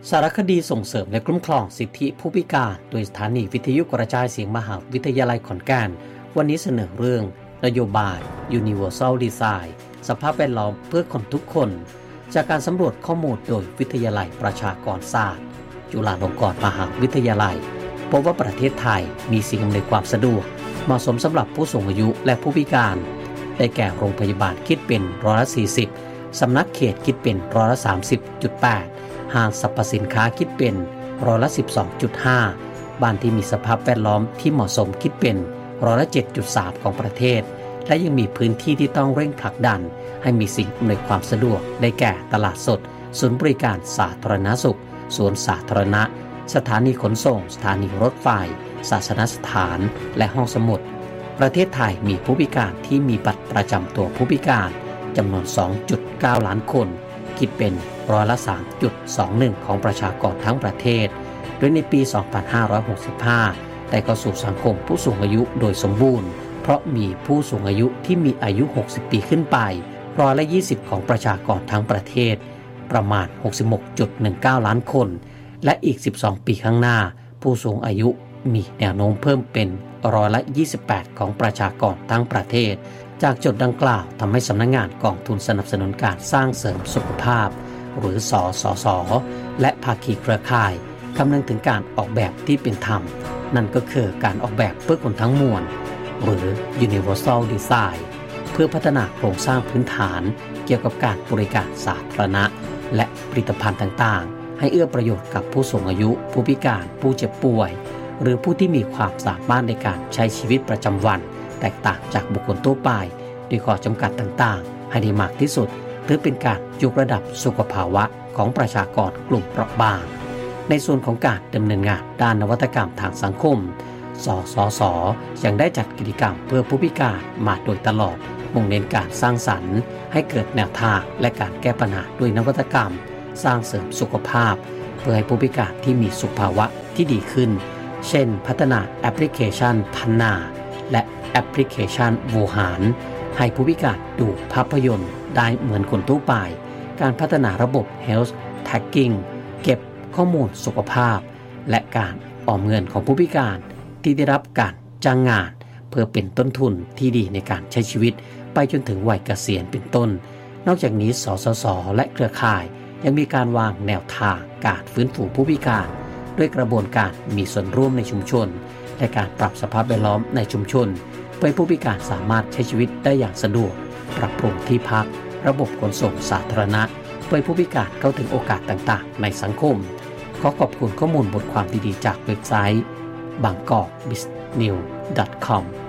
สารคดีส่งเสริมและคุ้มครองสิทธิผู้พิการโดยสถานีวิทยุกระจายเสียงมหาวิทยาลัยขอนแก่นวันนี้เสนอเรื่องนโยบาย Universal Design สภาพแวดล้อมเพื่อคนทุกคนจากการสำรวจข้อมูลโดยวิทยาลัยประชากรศาสตร์จุฬาลงกรณ์มหาวิทยาลัยพบว่าประเทศไทยมีสิ่งอำนวยความสะดวกเหมาะสมสำหรับผู้สูงอายุและผู้พิการได้แก่โรงพยาบาลคิดเป็น40%สำนักเขตคิดเป็น30.8%ห้างสรรพสินค้าคิดเป็น12.5% บ้านที่มีสภาพแวดล้อมที่เหมาะสมคิดเป็น7.3% ของประเทศและยังมีพื้นที่ที่ต้องเร่งผลักดันให้มีสิ่งอำนวยความสะดวกได้แก่ตลาดสดศูนย์บริการสาธารณสุขสวนสาธารณะสถานีขนส่งสถานีรถไฟศาสนสถานและห้องสมุดประเทศไทยมีผู้พิการที่มีบัตรประจำตัวผู้พิการจำนวน 2.9 ล้านคนคิดเป็น3.21% ของประชากรทั้งประเทศโดยในปี 2565 ได้เข้าสู่สังคมผู้สูงอายุโดยสมบูรณ์เพราะมีผู้สูงอายุที่มีอายุ 60 ปีขึ้นไป20%ของประชากรทั้งประเทศประมาณ 66.19 ล้านคนและอีก 12 ปีข้างหน้าผู้สูงอายุมีแนวโน้มเพิ่มเป็น28%ของประชากรทั้งประเทศจากจุดดังกล่าวทำให้สำนักงานกองทุนสนับสนุนการสร้างเสริมสุขภาพหรือสสส.และภาคีเครือข่ายคำนึงถึงการออกแบบที่เป็นธรรมนั่นก็คือการออกแบบเพื่อคนทั้งมวลหรือ Universal Design เพื่อพัฒนาโครงสร้างพื้นฐานเกี่ยวกับการบริการสาธารณะและผลิตภัณฑ์ต่างๆให้เอื้อประโยชน์กับผู้สูงอายุผู้พิการผู้เจ็บป่วยหรือผู้ที่มีความสามารถในการใช้ชีวิตประจำวันแตกต่างจากบุคคลทั่วไปด้วยข้อจำกัดต่างๆให้ได้มากที่สุดหรือเป็นการยกระดับสุขภาวะของประชากรกลุ่มเปราะบางในส่วนของการดำเนินงานด้านนวัตกรรมทางสังคมสสส.ยังได้จัดกิจกรรมเพื่อผู้พิการมาโดยตลอดมุ่งเน้นการสร้างสรรค์ให้เกิดแนวทางและการแก้ปัญหาด้วยนวัตกรรมสร้างเสริมสุขภาพเพื่อให้ผู้พิการที่มีสุขภาวะที่ดีขึ้นเช่นพัฒนาแอปพลิเคชันพันนาและแอปพลิเคชันวูหารให้ผู้พิการดูภาพยนตร์ได้เหมือนคนทั่วไปการพัฒนาระบบ Health Tagging เก็บข้อมูลสุขภาพและการออมเงินของผู้พิการที่ได้รับการจ้างงานเพื่อเป็นต้นทุนที่ดีในการใช้ชีวิตไปจนถึงวัยเกษียณเป็นต้นนอกจากนี้สสส.และเครือข่ายยังมีการวางแนวทางการฟื้นฟูผู้พิการด้วยกระบวนการมีส่วนร่วมในชุมชนและการปรับสภาพแวดล้อมในชุมชนเพื่อผู้พิการสามารถใช้ชีวิตได้อย่างสะดวกปรับปรุงที่พักระบบขนส่งสาธารณะเพื่อผู้พิการเข้าถึงโอกาสต่างๆในสังคมขอขอบคุณข้อมูลบทความดีๆจากเว็บไซต์ bangkokbusinessnews.com